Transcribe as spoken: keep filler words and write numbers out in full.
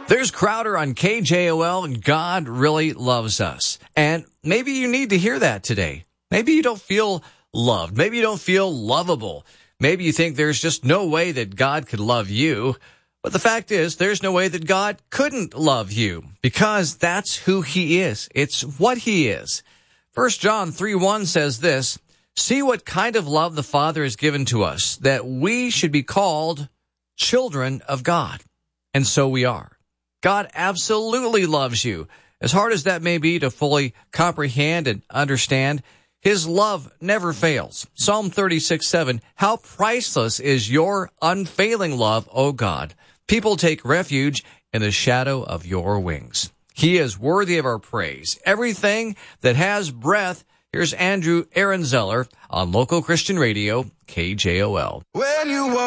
There's Crowder on K J O L, and God really loves us. And maybe you need to hear that today. Maybe you don't feel loved. Maybe you don't feel lovable. Maybe you think there's just no way that God could love you. But the fact is, there's no way that God couldn't love you, because that's who he is. It's what he is. First John three one says this, "See what kind of love the Father has given to us, that we should be called children of God." And so we are. God absolutely loves you. As hard as that may be to fully comprehend and understand, his love never fails. Psalm thirty-six seven, "How priceless is your unfailing love, O God. People take refuge in the shadow of your wings." He is worthy of our praise. Everything that has breath. Here's Andrew Aaron Zeller on Local Christian Radio, K J O L. When you walk